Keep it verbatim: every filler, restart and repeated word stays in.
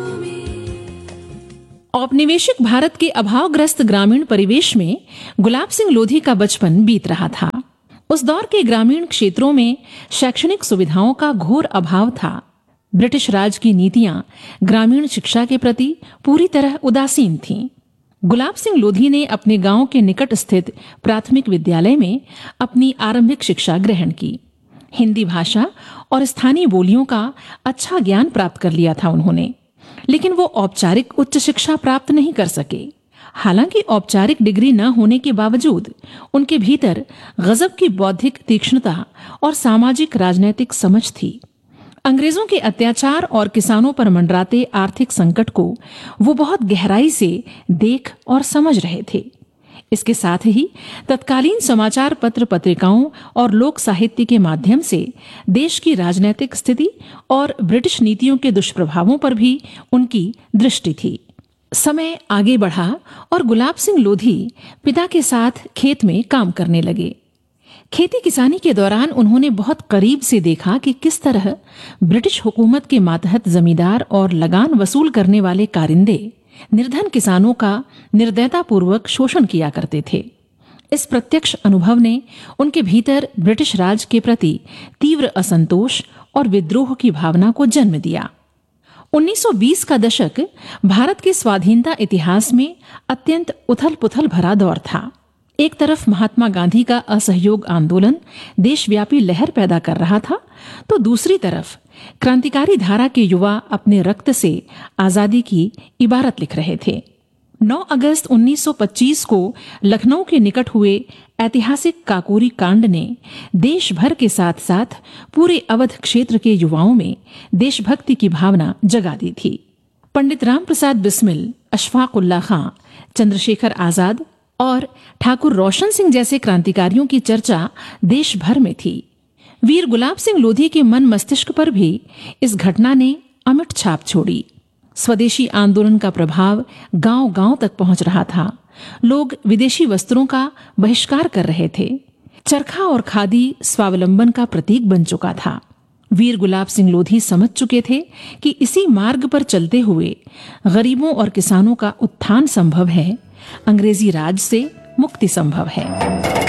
औपनिवेशिक भारत के अभावग्रस्त ग्रामीण परिवेश में गुलाब सिंह लोधी का बचपन बीत रहा था। उस दौर के ग्रामीण क्षेत्रों में शैक्षणिक सुविधाओं का घोर अभाव था। ब्रिटिश राज की नीतियां ग्रामीण शिक्षा के प्रति पूरी तरह उदासीन थीं। गुलाब सिंह लोधी ने अपने गांव के निकट स्थित प्राथमिक विद्यालय में अपनी आरंभिक शिक्षा ग्रहण की। हिंदी भाषा और स्थानीय बोलियों का अच्छा ज्ञान प्राप्त कर लिया था उन्होंने, लेकिन वो औपचारिक उच्च शिक्षा प्राप्त नहीं कर सके। हालांकि औपचारिक डिग्री न होने के बावजूद उनके भीतर गजब की बौद्धिक तीक्ष्णता और सामाजिक राजनैतिक समझ थी। अंग्रेजों के अत्याचार और किसानों पर मंडराते आर्थिक संकट को वो बहुत गहराई से देख और समझ रहे थे। इसके साथ ही तत्कालीन समाचार पत्र पत्रिकाओं और लोक साहित्य के माध्यम से देश की राजनीतिक स्थिति और ब्रिटिश नीतियों के दुष्प्रभावों पर भी उनकी दृष्टि थी। समय आगे बढ़ा और गुलाब सिंह लोधी पिता के साथ खेत में काम करने लगे। खेती किसानी के दौरान उन्होंने बहुत करीब से देखा कि किस तरह ब्रिटिश हुकूमत के मातहत जमींदार और लगान वसूल करने वाले कारिंदे निर्धन किसानों का निर्दयतापूर्वक शोषण किया करते थे। इस प्रत्यक्ष अनुभव ने उनके भीतर ब्रिटिश राज के प्रति तीव्र असंतोष और विद्रोह की भावना को जन्म दिया। उन्नीस सौ बीस का दशक भारत के स्वाधीनता इतिहास में अत्यंत उथल-पुथल भरा दौर था। एक तरफ महात्मा गांधी का असहयोग आंदोलन देशव्यापी लहर पैदा कर रहा था, तो दूसरी तरफ क्रांतिकारी धारा के युवा अपने रक्त से आजादी की इबारत लिख रहे थे। नौ अगस्त उन्नीस सौ पच्चीस को लखनऊ के निकट हुए ऐतिहासिक काकोरी कांड ने देश भर के साथ साथ पूरे अवध क्षेत्र के युवाओं में देशभक्ति की भावना जगा दी थी। पंडित राम प्रसाद बिस्मिल, अशफाक उल्लाह खां, चंद्रशेखर आजाद और ठाकुर रोशन सिंह जैसे क्रांतिकारियों की चर्चा देश भर में थी। वीर गुलाब सिंह लोधी के मन मस्तिष्क पर भी इस घटना ने अमिट छाप छोड़ी। स्वदेशी आंदोलन का प्रभाव गांव-गांव तक पहुंच रहा था। लोग विदेशी वस्त्रों का बहिष्कार कर रहे थे। चरखा और खादी स्वावलंबन का प्रतीक बन चुका था। वीर गुलाब सिंह लोधी समझ चुके थे कि इसी मार्ग पर चलते हुए गरीबों और किसानों का उत्थान संभव है, अंग्रेजी राज से मुक्ति संभव है।